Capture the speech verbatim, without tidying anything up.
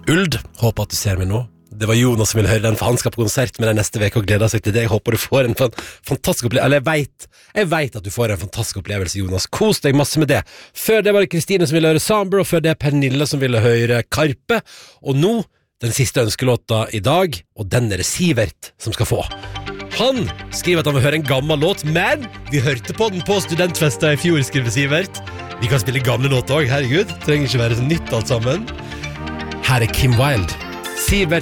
Uld, håper at du ser meg nå. Det var Jonas som ville høre den, for han skal på konsert med den neste vek og gleder seg til det. Jeg håper du får en fan, fantastisk opplevelse, eller jeg vet, jeg vet at du får en fantastisk opplevelse, Jonas. Kos deg masse med det. Før det var det Kristine som ville høre Samber, og før det Pernille som ville høre Karpe. Og nå, den siste ønskelåta i dag, og den er det Sivert som skal få. Han skriver at han vil høre en gammel låt, men vi hørte på den på studentfesta i fjor, skriver Sivert. Vi kan spille gamle låter også, herregud. Trenger ikke være så nytt alt sammen. Her er Kim Wilde. Sivert